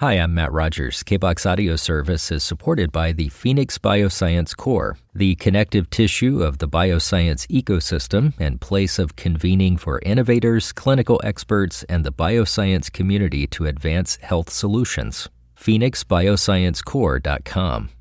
Hi, I'm Matt Rogers. KBOX Audio Service is supported by the Phoenix Bioscience Core, the connective tissue of the bioscience ecosystem and place of convening for innovators, clinical experts, and the bioscience community to advance health solutions. PhoenixBioscienceCore.com.